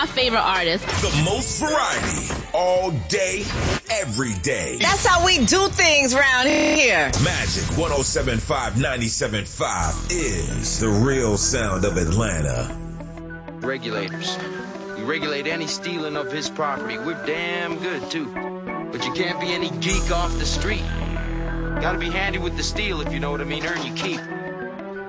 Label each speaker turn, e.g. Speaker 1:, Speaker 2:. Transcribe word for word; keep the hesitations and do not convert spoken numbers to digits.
Speaker 1: my favorite artists.
Speaker 2: The most variety, all day, every day.
Speaker 3: That's how we do things around here.
Speaker 2: Magic one oh seven point five, ninety-seven point five is the real sound of Atlanta.
Speaker 4: Regulators. We regulate any stealing of his property. We're damn good, too. But you can't be any geek off the street. Gotta be handy with the steel, if you know what I mean. Earn your keep.